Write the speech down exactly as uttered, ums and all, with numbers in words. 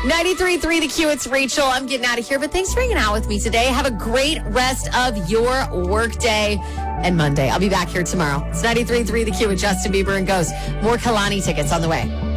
ninety-three point three The Q, it's Rachel. I'm getting out of here, but thanks for hanging out with me today. Have a great rest of your workday and Monday. I'll be back here tomorrow. It's ninety-three point three The Q with Justin Bieber and Ghost. More Kalani tickets on the way.